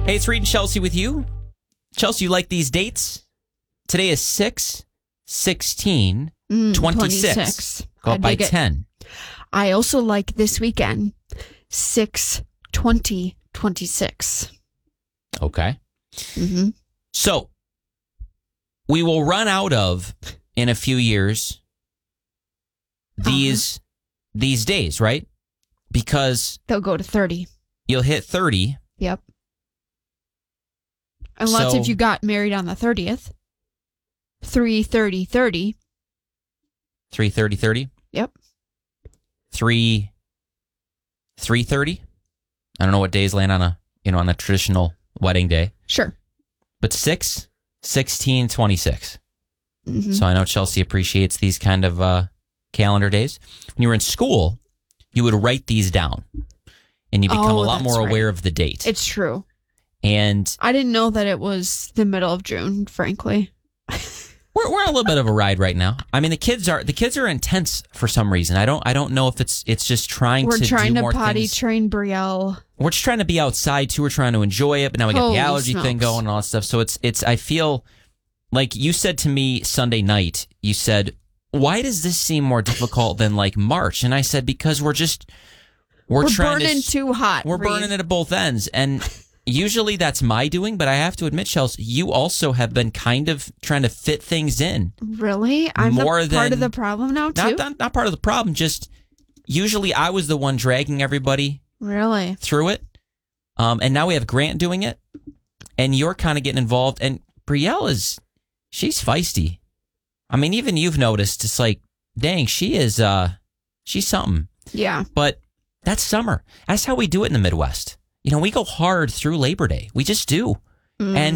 Hey, it's Reed and Chelsea with you. Chelsea, you like these dates? Today is 6/16/26. 26. Go up by dig it. 10. I also like this weekend, 6/20/26. Okay. Mm-hmm. So, we will run out of, in a few years, these days, right? Because They'll go to 30. you'll hit 30. Yep. Unless So- if you got married on the 30th. 3/30/30. 3/30/30. Yep. 3/30. I don't know what days land on a traditional wedding day, Sure. but 6/16/26. Mm-hmm. So I know Chelsea appreciates these kind of calendar days. When you were in school, you would write these down, and you become a lot more that's aware right. of the date. It's true. And I didn't know that it was the middle of June, frankly. we're on a little bit of a ride right now. I mean, the kids are intense for some reason. I don't know if it's just trying We're to trying do to more potty things. train Brielle. We're just trying to be outside too. We're trying to enjoy it, but now we got Holy the allergy thing smokes. going and all that stuff. So it's. I feel like you said to me Sunday night. You said, "Why does this seem more difficult than like March?" And I said, "Because we're trying burning to, too hot. We're Reed. burning it at both ends." And usually that's my doing, but I have to admit, Chelsea, you also have been kind of trying to fit things in. Really? I'm More the part than- of the problem now, too? Not part of the problem. Just usually I was the one dragging everybody Really? through it. And now we have Grant doing it, and you're kind of getting involved. And Brielle she's feisty. I mean, even you've noticed. It's like, dang, she's something. Yeah. But that's summer. That's how we do it in the Midwest. We go hard through Labor Day. We just do. And